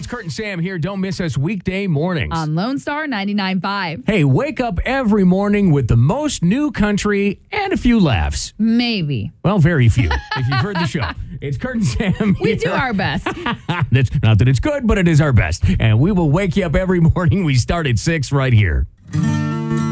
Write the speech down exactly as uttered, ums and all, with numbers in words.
It's Kurt and Sam here. Don't miss us weekday mornings. On Lone Star ninety-nine point five. Hey, wake up every morning with the most new country and a few laughs. Maybe. Well, very few, if you've heard the show. It's Kurt and Sam We here. do our best. That's not that it's good, but it is our best. And we will wake you up every morning. We start at six right here.